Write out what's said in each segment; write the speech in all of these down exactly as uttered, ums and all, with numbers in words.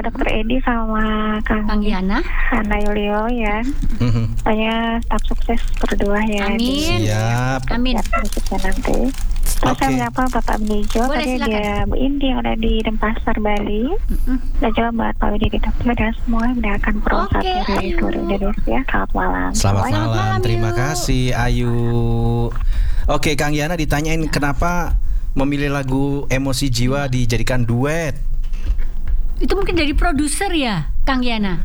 Dokter Edi sama Kang, Kang Yana. Hana Yulio ya. Saya tetap sukses berdua ya. Amin. Siap. Amin. Sukses nanti. Terus Oke. saya menyapa Bapak Bejo, Boleh, tadi silakan. dia Bu Indi yang ada di Denpasar, Bali. Mm-mm. Dan juga Mbak Pak Widi di Tokyo dan semua yang mendengarkan Pro Oke, Satu dari Ayu. seluruh Indonesia. Selamat malam. Selamat Semuanya. malam. malam, Terima Yu. kasih Ayu. Oke, Kang Yana ditanyain kenapa memilih lagu Emosi Jiwa dijadikan duet. Itu mungkin dari produser ya, Kang Yana.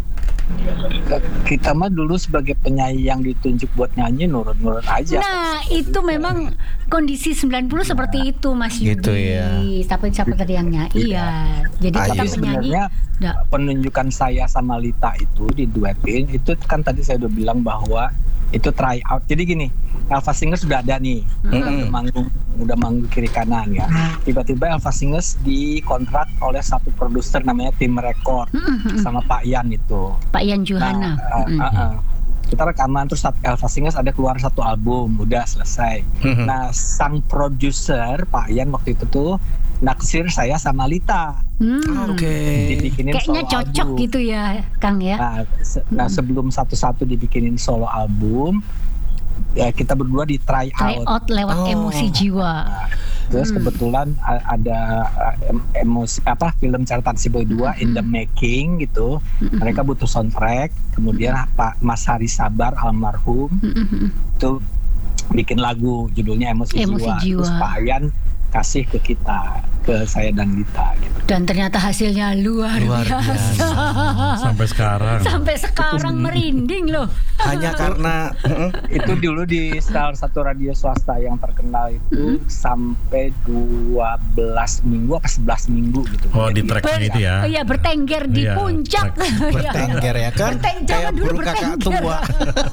Kita mah dulu sebagai penyanyi yang ditunjuk buat nyanyi nurut-nurut aja. Nah, itu memang kondisi sembilan puluh seperti itu Mas Yudi. Gitu ya. Siapa siapa tadi yang nyanyi? Iya. Jadi Ayu. kita Tapi penyanyi. sebenarnya Nggak. penunjukan saya sama Lita itu diduetin itu kan tadi saya udah bilang bahwa itu try out. Jadi gini, Elva Singers sudah ada nih, Mm-mm. udah manggung, udah manggung kiri kanan ya. Tiba-tiba Elva Singers dikontrak oleh satu produser namanya Tim Record Mm-mm. sama Pak Yan itu. Pak Yan Johana. Nah, uh, Mm. uh, uh. kita rekaman terus saat Elva Singers ada keluar satu album, udah selesai. Mhm. Nah, sang produser Pak Yan waktu itu tuh naksir saya sama Lita, Hmm. Oke. dibikinin Kayaknya solo cocok album. gitu ya, Kang ya. Nah, se- nah, sebelum satu-satu dibikinin solo album, ya kita berdua di try Try out. out lewat Oh. Emosi Jiwa. Nah, terus Hmm. kebetulan a- ada uh, em- emosi apa film Catatan Si Boy dua in the making gitu. Mm-mm. Mereka butuh soundtrack. Kemudian Pak Mas Hari Sabar almarhum Mm-mm. itu bikin lagu judulnya Emosi, Emosi Jiwa. Jiwa. Terus Pak Ayan kasih ke kita, ke saya dan Lita gitu. Dan ternyata hasilnya luar, Luar biasa. biasa. Sampai sekarang. Sampai sekarang merinding loh. Hanya karena mm-mm. Itu dulu di salah satu radio swasta yang terkenal itu sampai dua belas minggu apa sebelas minggu gitu. Oh, di track Ber- itu ya. Oh iya, bertengger di Iya, puncak. bertengger ya kan, Berteng- kayak jangan dulu burung kakak bertengger. tua.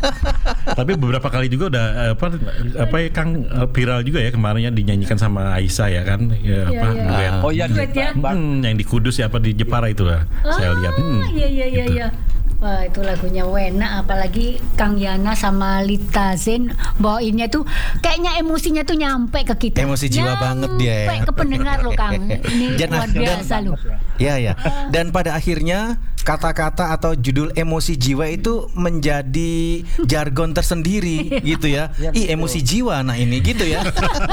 Tapi beberapa kali juga udah eh, apa apa ya Kang eh, viral juga ya kemarinnya dinyanyikan sama Aisyah ya kan. Ya, Iya, apa iya. duet. Oh iya, Duet ya? Hmm, yang di Kudus ya apa di Jepara itu lah. Saya lihat. Hmm, Ah, iya iya iya gitu. iya. Wah, itu lagunya Wena, apalagi Kang Yana sama Lita Zen bawainnya tuh kayaknya emosinya tuh nyampe ke kita. Emosi jiwa banget dia ya. Nyampe ke pendengar lo Kang. Ini Dan- luar biasa lo. Ya ya. Dan pada akhirnya kata-kata atau judul Emosi Jiwa itu menjadi jargon tersendiri gitu ya. Iya, Ih, betul. emosi jiwa nah ini gitu ya.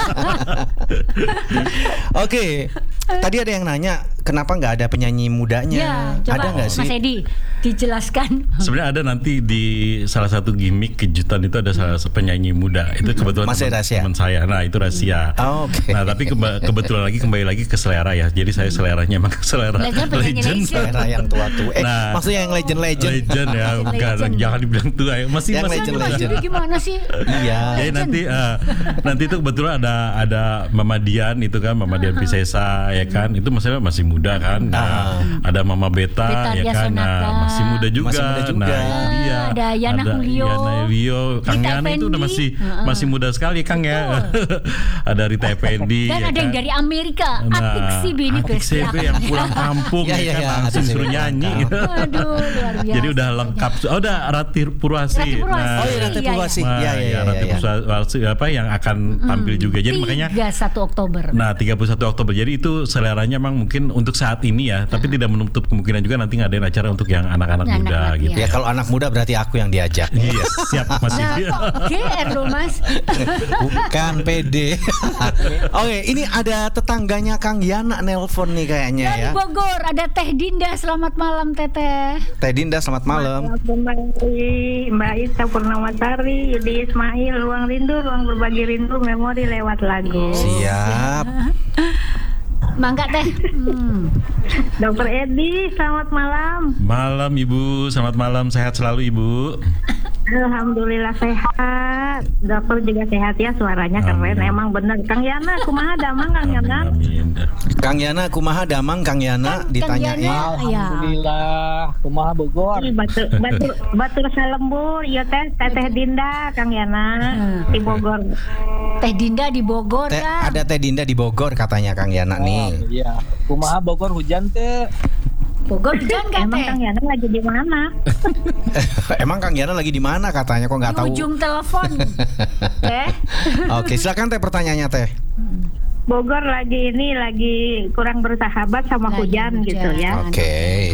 Oke. Tadi ada yang nanya kenapa nggak ada penyanyi mudanya? Ya, coba Ada nggak sih? Mas Edi dijelaskan. Sebenarnya ada nanti di salah satu gimmick kejutan itu ada salah satu penyanyi muda. Itu kebetulan Masih teman, rahasia? teman saya. Nah, itu rahasia. Oh, oke. Nah, tapi keba- kebetulan lagi kembali lagi ke selera ya. Jadi saya seleranya emang selera Legend, penyanyi legend. legend. Era yang tua-tua. Eh, Nah. maksudnya yang legend-legend. Legend ya, Legend, bukan legend. jangan dibilang tua ya. Masih Yang masih legend, muda. Mas legend. Edi gimana sih? Iya. Jadi nanti eh, nanti itu kebetulan ada ada Mama Dian itu kan Mama Dian Piscesa ya kan itu maksudnya masih muda kan. Nah, ada Mama Beta, Beta ya Dia kan. Sonata. Nah, masih muda juga. Masih muda juga. Nah, itu dia. Ada Yana Julio. Yana Julio, Kang Rita Yana itu udah Effendi. masih Heeh. masih muda sekali Kang ya. Ada Rita Effendi. Dan ya ada yang kan? dari Amerika, Atik Sibi ini Atik besti Sibi yang pulang kampung Ya, ya, ya, kan ya, langsung Atik Sibi suruh pulang nyanyi. kampung. Waduh, luar biasa. Jadi udah lengkap. Oh, udah Rati Purwasi. Rati Purwasi. Oh iya, Rati Iya, Purwasi. Nah, Iya, iya, ya, iya, Rati iya. Purwasi apa yang akan tampil juga. Jadi makanya tiga puluh satu Oktober. nah tiga puluh satu Oktober. Jadi itu seleranya memang mungkin untuk saat ini ya, tapi tidak menutup kemungkinan juga nanti ngadain acara untuk yang anak-anak Yang muda anak-anak, gitu. iya. Ya kalau anak muda berarti aku yang diajak. Iya, siap Mas Nah, Yudi. kok G R loh Mas? Bukan pede. Oke, ini ada tetangganya Kang Yana nelpon nih kayaknya Dari ya. Bogor ada Teh Dinda. Selamat malam Teteh. Teh Dinda, selamat malam. Kembali Mbak Isa Purnamasari, Yudi Ismail, Ruang Rindu, Ruang Berbagi Rindu, Memori lewat lagu. Siap. Mangga Teh. Hmm. Dokter Edi, selamat malam. Malam Ibu, selamat malam, sehat selalu Ibu. Alhamdulillah sehat. Dokter juga sehat ya, suaranya keren. Amin. Emang bener. Kang Yana, kumaha damang Kang Amin, Yana? amin. Kang Yana kumaha damang Kang Yana Kan, Kang ditanyain. Yana. Iya. Alhamdulillah, kumaha Bogor. Ih, Batur, batur, batur salembur, iya teh, teteh Dinda, Kang Yana, di Bogor. Teh Dinda di Bogor Teh, kan. ada Teh Dinda di Bogor katanya Kang Yana Oh, nih. iya. Kumaha Bogor hujan teh. Bogor hujan kan Emang Teh? Kang Yana lagi di mana? Emang Kang Yana lagi di mana katanya kok nggak Di tahu. ujung telepon. Teh. Oke, silakan Teh pertanyaannya Teh. Bogor lagi ini lagi kurang bersahabat sama Lagi hujan, gitu hujan. ya. Oke.